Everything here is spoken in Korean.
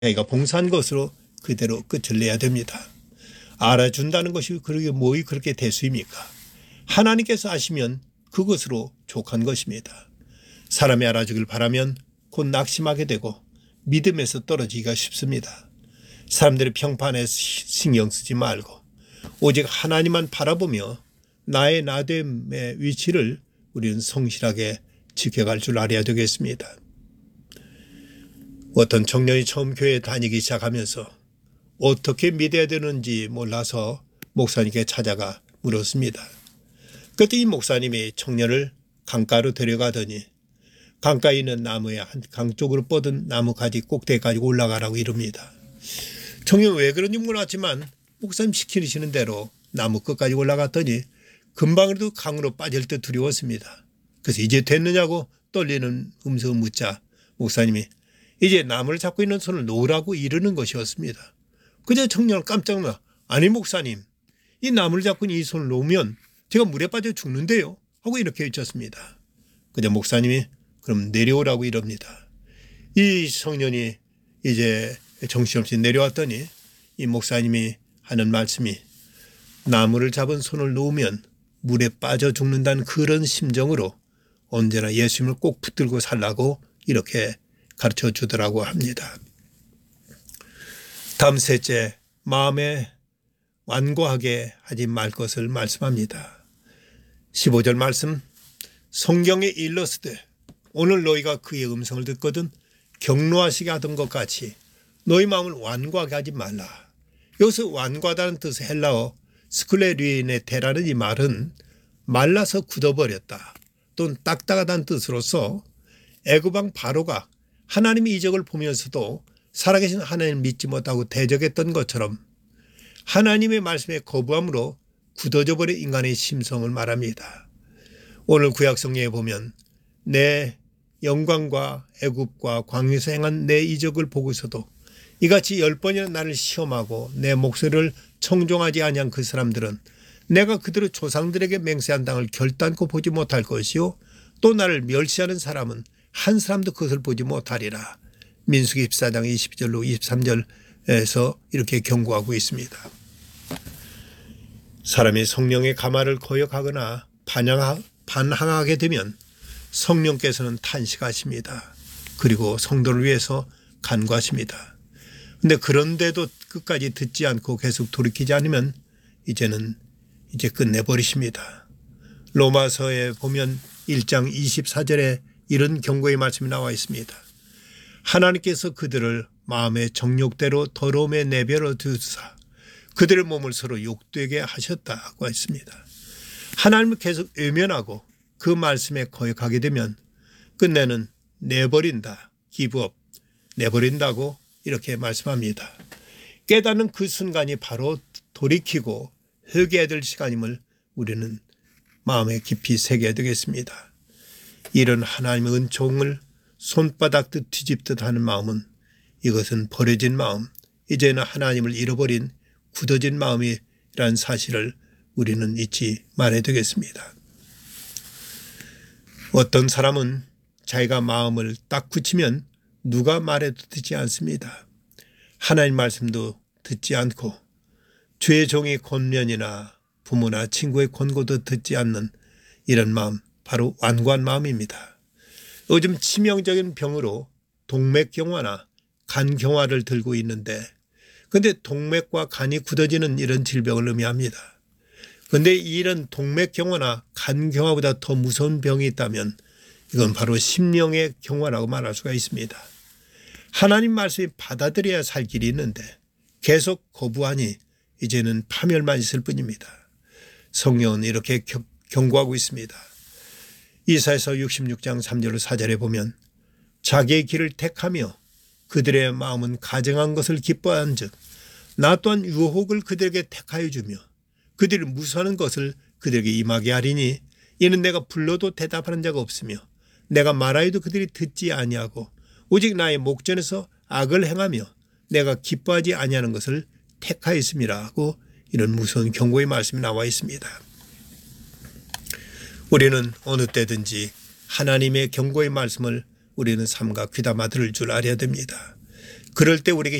자기가 봉사한 것으로 그대로 끝을 내야 됩니다. 알아준다는 것이 뭐이 그렇게 대수입니까? 하나님께서 아시면 그것으로 족한 것입니다. 사람이 알아주길 바라면 곧 낙심하게 되고 믿음에서 떨어지기가 쉽습니다. 사람들의 평판에 신경 쓰지 말고 오직 하나님만 바라보며 나의 나됨의 위치를 우리는 성실하게 지켜갈 줄 알아야 되겠습니다. 어떤 청년이 처음 교회에 다니기 시작하면서 어떻게 믿어야 되는지 몰라서 목사님께 찾아가 물었습니다. 그때 이 목사님이 청년을 강가로 데려가더니 강가에 있는 나무에 한 강 쪽으로 뻗은 나무 가지 꼭대기 가지고 올라가라고 이럽니다. 청년은 왜 그런지 몰랐지만 목사님 시키시는 대로 나무 끝까지 올라갔더니 금방이라도 강으로 빠질 듯 두려웠습니다. 그래서 이제 됐느냐고 떨리는 음성을 묻자 목사님이 이제 나무를 잡고 있는 손을 놓으라고 이르는 것이었습니다. 그저 청년은 깜짝 놀라 아니 목사님 이 나무를 잡고 이 손을 놓으면 제가 물에 빠져 죽는데요 하고 이렇게 외쳤습니다. 그저 목사님이 그럼 내려오라고 이럽니다. 이 청년이 이제 정신없이 내려왔더니 이 목사님이 하는 말씀이 나무를 잡은 손을 놓으면 물에 빠져 죽는다는 그런 심정으로 언제나 예수님을 꼭 붙들고 살라고 이렇게 가르쳐 주더라고 합니다. 다음 셋째, 마음에 완고하게 하지 말 것을 말씀합니다. 15절 말씀, 성경에 일렀으되 오늘 너희가 그의 음성을 듣거든 격노하시게 하던 것 같이 너희 마음을 완고하게 하지 말라. 여기서 완고하다는 뜻의 헬라어 스클레리네테라는 이 말은 말라서 굳어버렸다 또는 딱딱하다는 뜻으로서 애굽왕 바로가 하나님의 이적을 보면서도 살아계신 하나님을 믿지 못하고 대적했던 것처럼 하나님의 말씀에 거부함으로 굳어져 버린 인간의 심성을 말합니다. 오늘 구약성경에 보면 내 영광과 애굽과 광야에서 행한 내 이적을 보고서도 이같이 10번이나 나를 시험하고 내 목소리를 청종하지 아니한 그 사람들은 내가 그들의 조상들에게 맹세한 땅을 결단코 보지 못할 것이요 또 나를 멸시하는 사람은 한 사람도 그것을 보지 못하리라. 민수기 14장 22절로 23절에서 이렇게 경고하고 있습니다. 사람이 성령의 가마를 거역하거나 반항하게 되면 성령께서는 탄식하십니다. 그리고 성도를 위해서 간구하십니다. 그런데 그런데도 끝까지 듣지 않고 계속 돌이키지 않으면 이제 끝내버리십니다. 로마서에 보면 1장 24절에 이런 경고의 말씀이 나와 있습니다. 하나님께서 그들을 마음의 정욕대로 더러움에 내버려 두사 그들의 몸을 서로 욕되게 하셨다고 했습니다. 하나님을 계속 외면하고 그 말씀에 거역하게 되면 끝내는 내버린다, 기브업, 내버린다고 이렇게 말씀합니다. 깨닫는 그 순간이 바로 돌이키고 회개해야 될 시간임을 우리는 마음에 깊이 새겨야 되겠습니다. 이런 하나님의 은총을 손바닥 뒤집듯 하는 마음은 이것은 버려진 마음, 이제는 하나님을 잃어버린 굳어진 마음이라는 사실을 우리는 잊지 말아야 되겠습니다. 어떤 사람은 자기가 마음을 딱 굳히면 누가 말해도 듣지 않습니다. 하나님 말씀도 듣지 않고 주의 종의 권면이나 부모나 친구의 권고도 듣지 않는 이런 마음, 바로 완고한 마음입니다. 요즘 치명적인 병으로 동맥경화나 간경화를 들고 있는데 그런데 동맥과 간이 굳어지는 이런 질병을 의미합니다. 그런데 이런 동맥경화나 간경화보다 더 무서운 병이 있다면 이건 바로 심령의 경화라고 말할 수가 있습니다. 하나님 말씀이 받아들여야 살 길이 있는데 계속 거부하니 이제는 파멸만 있을 뿐입니다. 성령은 이렇게 경고하고 있습니다. 이사야서 66장 3절 4절에 보면 자기의 길을 택하며 그들의 마음은 가증한 것을 기뻐한 즉 나 또한 유혹을 그들에게 택하여 주며 그들이 무수하는 것을 그들에게 임하게 하리니 이는 내가 불러도 대답하는 자가 없으며 내가 말하여도 그들이 듣지 아니하고 오직 나의 목전에서 악을 행하며 내가 기뻐하지 아니하는 것을 택하였음이라 하고 이런 무서운 경고의 말씀이 나와 있습니다. 우리는 어느 때든지 하나님의 경고의 말씀을 우리는 삼가 귀담아 들을 줄 알아야 됩니다. 그럴 때 우리에게